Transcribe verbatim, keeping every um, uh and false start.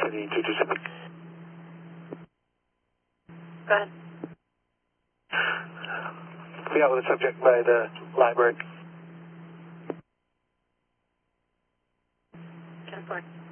City two two seven. Go ahead. We got with a subject by the library. ten four.